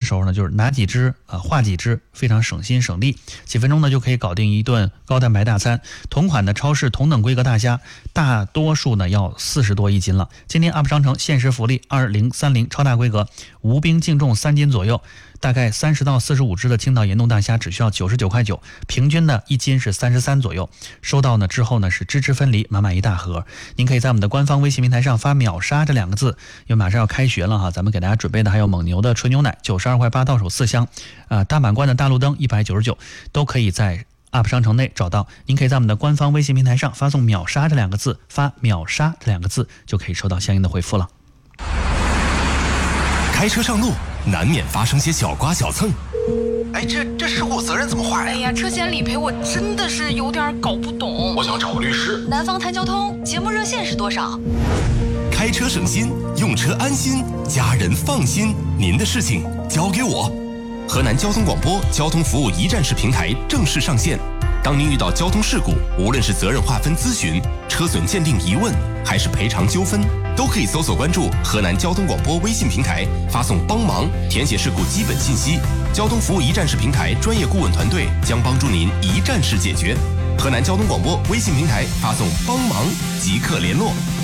时候呢，就是拿几只化几只，非常省心省力，几分钟呢就可以搞定一顿高蛋白大餐。同款的超市同等规格大虾，大多数呢要40多一斤了。今天 UP 商城限时福利2030超大规格，无冰净重3斤左右，大概30到45只的青岛盐冻大虾只需要99块9，平均呢1斤是33左右。收到呢之后呢是支持分离，满满一大盒。您可以在我们的官方微信平台上发秒杀这2个字，因为马上要开学了哈，咱们给大家准备的还有蒙牛的纯牛奶92块8到手4箱，大满贯的大路灯199，都可以在UP 商城内找到。您可以在我们的官方微信平台上发送秒杀这2个字，发秒杀这2个字就可以收到相应的回复了。 开车上路难免发生些小刮小蹭， 哎，这事故责任怎么划呀？ 哎呀，车险理赔我真的是有点搞不懂。 我想找个律师。 南方谈交通节目热线是多少？ 开车省心，用车安心，家人放心，您的事情交给我。河南交通广播交通服务一站式平台正式上线。当您遇到交通事故，无论是责任划分咨询、车损鉴定疑问，还是赔偿纠纷，都可以搜索关注河南交通广播微信平台，发送帮忙，填写事故基本信息。交通服务一站式平台专业顾问团队将帮助您一站式解决。河南交通广播微信平台发送帮忙即刻联络。